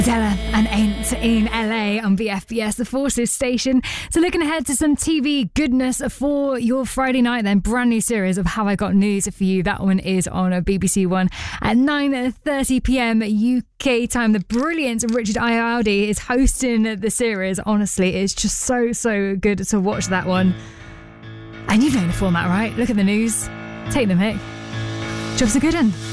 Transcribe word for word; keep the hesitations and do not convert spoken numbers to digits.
Della and Ain't in L A on B F B S, the Forces station. So looking ahead to some T V goodness for your Friday night then. Brand new series of How I Got News for you. That one is on a B B C One at nine thirty p.m. U K time. The brilliant Richard Ayoade is hosting the series. Honestly, it's just so, so good to watch that one. And you know the format, right? Look at the news. Take the mic. Job's a good one.